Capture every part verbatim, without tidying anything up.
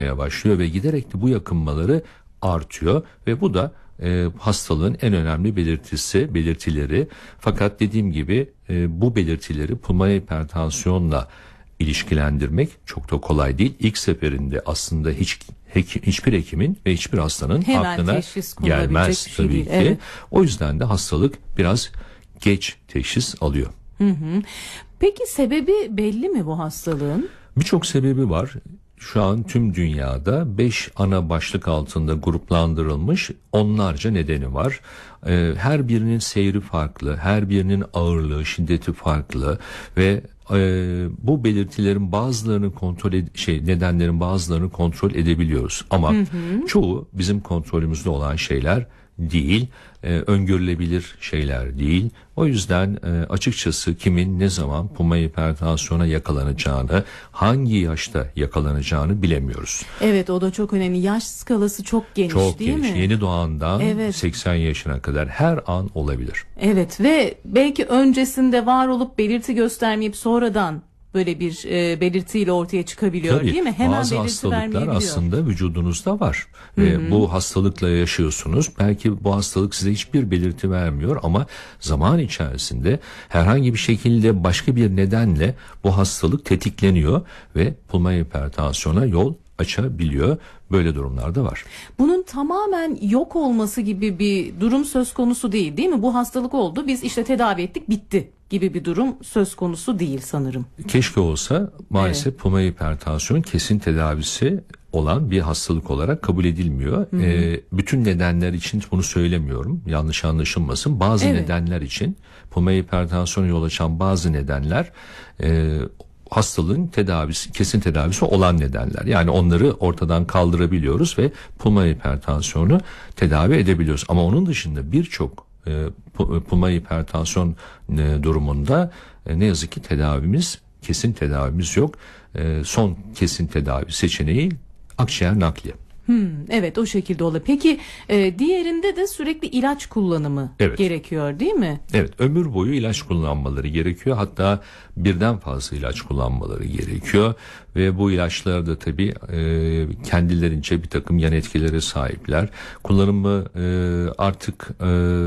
başlıyor ve giderek de bu yakınmaları artıyor ve bu da e, hastalığın en önemli belirtisi, belirtileri. Fakat dediğim gibi e, bu belirtileri pulmoner hipertansiyonla ilişkilendirmek çok da kolay değil. İlk seferinde aslında hiç hekim, hiçbir hekimin ve hiçbir hastanın hemen aklına gelmez şey tabii değil. ki. Evet. O yüzden de hastalık biraz geç teşhis alıyor. Hı hı. Peki sebebi belli mi bu hastalığın? Birçok sebebi var. Şu an tüm dünyada beş ana başlık altında gruplandırılmış onlarca nedeni var. Ee, her birinin seyri farklı, her birinin ağırlığı, şiddeti farklı ve e, bu belirtilerin bazılarını kontrol ed- şey nedenlerin bazılarını kontrol edebiliyoruz. Ama hı hı. çoğu bizim kontrolümüzde olan şeyler değil, e, öngörülebilir şeyler değil. O yüzden e, açıkçası kimin ne zaman pulmoner hipertansiyona yakalanacağını, hangi yaşta yakalanacağını bilemiyoruz. Evet, o da çok önemli. Yaş skalası çok geniş, çok değil geniş. mi? Yeni doğandan evet. seksen yaşına kadar her an olabilir. Evet ve belki öncesinde var olup belirti göstermeyip sonradan böyle bir e, belirtiyle ortaya çıkabiliyor. Tabii, değil mi? Hemen bazı belirti hastalıklar aslında vücudunuzda var. Hı hı. Ve bu hastalıkla yaşıyorsunuz. Belki bu hastalık size hiçbir belirti vermiyor ama zaman içerisinde herhangi bir şekilde başka bir nedenle bu hastalık tetikleniyor ve pulmoner hipertansiyona yol açabiliyor. Böyle durumlarda var. Bunun tamamen yok olması gibi bir durum söz konusu değil, değil mi? Bu hastalık oldu, biz işte tedavi ettik, bitti gibi bir durum söz konusu değil sanırım. Keşke olsa, maalesef evet. Pulmoner hipertansiyon kesin tedavisi olan bir hastalık olarak kabul edilmiyor. Hı hı. Ee, bütün nedenler için bunu söylemiyorum, yanlış anlaşılmasın. Bazı evet. nedenler için, pulmoner hipertansiyona yol açan bazı nedenler e, hastalığın tedavisi, kesin tedavisi olan nedenler. Yani onları ortadan kaldırabiliyoruz ve pulmoner hipertansiyonu tedavi edebiliyoruz. Ama onun dışında birçok e, pulmoner hipertansiyon e, durumunda e, ne yazık ki tedavimiz, kesin tedavimiz yok. E, son kesin tedavi seçeneği akciğer nakli. Hmm, evet, o şekilde olur. Peki e, diğerinde de sürekli ilaç kullanımı evet. gerekiyor, değil mi? Evet, ömür boyu ilaç kullanmaları gerekiyor. Hatta birden fazla ilaç kullanmaları gerekiyor. Ve bu ilaçlar da tabii e, kendilerince bir takım yan etkilere sahipler. Kullanımı e, artık e,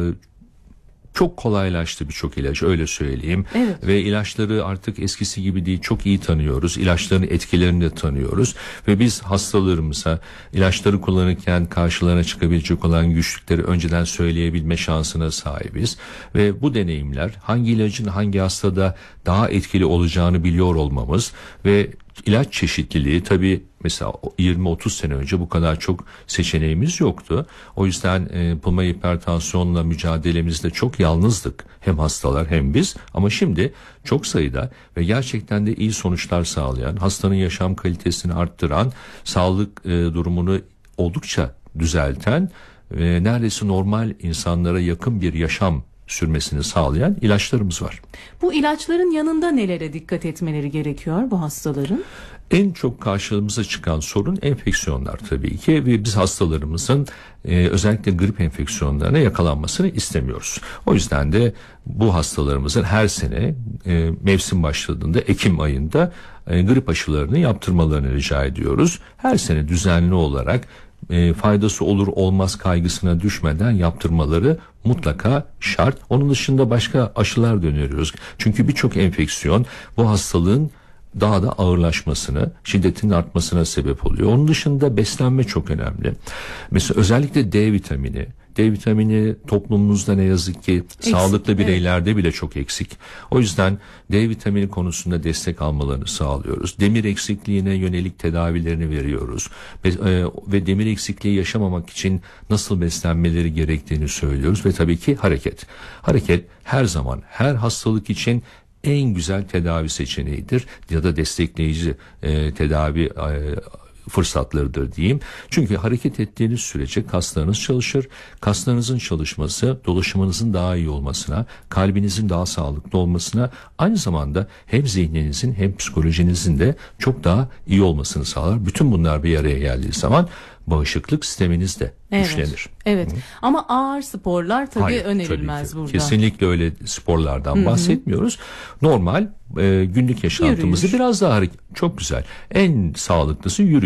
çok kolaylaştı birçok ilaç, öyle söyleyeyim. Evet. Ve ilaçları artık eskisi gibi değil, çok iyi tanıyoruz. İlaçların etkilerini de tanıyoruz. Ve biz hastalarımıza ilaçları kullanırken karşılarına çıkabilecek olan güçlükleri önceden söyleyebilme şansına sahibiz. Ve bu deneyimler hangi ilacın hangi hastada daha etkili olacağını biliyor olmamız ve ilaç çeşitliliği, tabii mesela yirmi otuz sene önce bu kadar çok seçeneğimiz yoktu. O yüzden e, pulmoner hipertansiyonla mücadelemizde çok yalnızdık. Hem hastalar hem biz. Ama şimdi çok sayıda ve gerçekten de iyi sonuçlar sağlayan, hastanın yaşam kalitesini arttıran, sağlık e, durumunu oldukça düzelten ve neredeyse normal insanlara yakın bir yaşam sürmesini sağlayan ilaçlarımız var. Bu ilaçların yanında nelere dikkat etmeleri gerekiyor bu hastaların? En çok karşımıza çıkan sorun enfeksiyonlar tabii ki ve biz hastalarımızın e, özellikle grip enfeksiyonlarına yakalanmasını istemiyoruz. O yüzden de bu hastalarımızın her sene e, mevsim başladığında Ekim ayında e, grip aşılarını yaptırmalarını rica ediyoruz. Her sene düzenli olarak e, faydası olur olmaz kaygısına düşmeden yaptırmaları mutlaka şart. Onun dışında başka aşılar da öneriyoruz. Çünkü birçok enfeksiyon bu hastalığın daha da ağırlaşmasını, şiddetinin artmasına sebep oluyor. Onun dışında beslenme çok önemli. Mesela özellikle D vitamini. D vitamini toplumumuzda ne yazık ki eksik, sağlıklı bireylerde evet. bile çok eksik. O yüzden D vitamini konusunda destek almalarını sağlıyoruz. Demir eksikliğine yönelik tedavilerini veriyoruz. Ve, e, ve demir eksikliği yaşamamak için nasıl beslenmeleri gerektiğini söylüyoruz. Ve tabii ki hareket. Hareket her zaman, her hastalık için en güzel tedavi seçeneğidir ya da destekleyici e, tedavi e, fırsatlarıdır diyeyim. Çünkü hareket ettiğiniz sürece kaslarınız çalışır. Kaslarınızın çalışması dolaşımınızın daha iyi olmasına, kalbinizin daha sağlıklı olmasına, aynı zamanda hem zihninizin hem psikolojinizin de çok daha iyi olmasını sağlar. Bütün bunlar bir araya geldiği zaman bağışıklık sisteminiz de evet, güçlenir. Evet. Hı. Ama ağır sporlar tabii Hayır, önerilmez tabii burada. Kesinlikle öyle sporlardan Hı-hı. bahsetmiyoruz. Normal e, günlük yaşantımızı yürüyüş. Biraz daha hareket. Çok güzel. En sağlıklısı yürüyüş.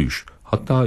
Hatta